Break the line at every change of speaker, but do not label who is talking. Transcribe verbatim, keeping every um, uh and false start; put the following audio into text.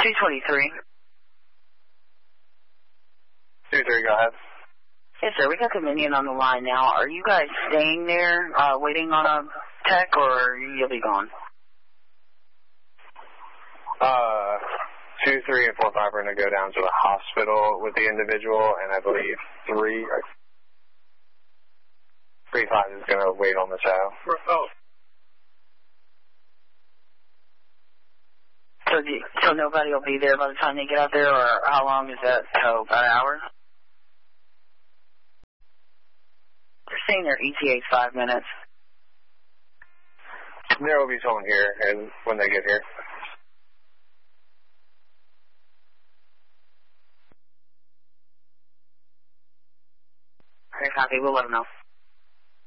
two twenty-three.
two three, go ahead.
Yes, sir. We got Dominion on the line now. Are you guys staying there, uh, waiting on a tech, or you'll be gone?
Uh, two three and four five are going to go down to the hospital with the individual, and I believe three three five is going to wait on the tow.
Oh.
So, do you, so nobody will be there by the time they get out there, or how long is that tow? About an hour? They're saying their E T A is five minutes.
There will be someone here, and when they get here.
Okay, copy. We'll let them know.